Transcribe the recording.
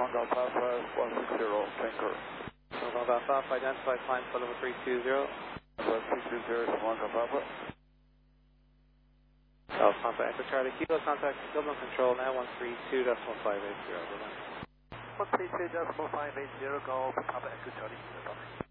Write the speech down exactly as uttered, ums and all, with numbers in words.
Golf Alpha one six zero, Tanker. Golf Alpha, identify climb for level three two zero. Level three two zero, one Golf Alpha. Golf Alpha, Echo Charlie, Kilo contact Dublin Control now one three two decimal five eight zero. one three two decimal five eight zero, Golf Alpha, Echo Charlie, Kilo.